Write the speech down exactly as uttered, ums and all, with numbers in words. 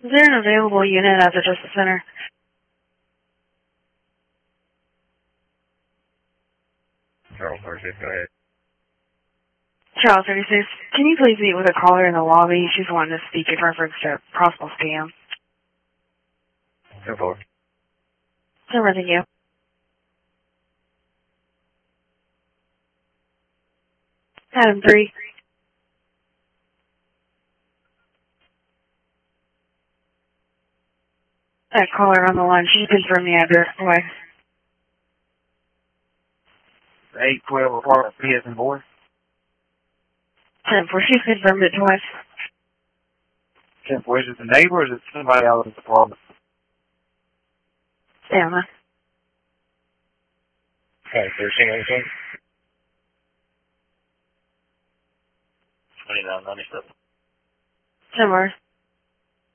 Is there an available unit at the Justice Center? Charles thirty-six, go ahead. Charles thirty-six, can you please meet with a caller in the lobby? She's wanting to speak in reference to possible scam. Go forward. So, thank you. Adam three. That caller on the line, she confirmed the address. Why? eight twelve apartment, P S and boy. ten four, she's confirmed it twice. ten four, is it the neighbor or is it somebody else's apartment? Down. Okay, thirteen anything? twenty-nine ninety-seven. Somewhere.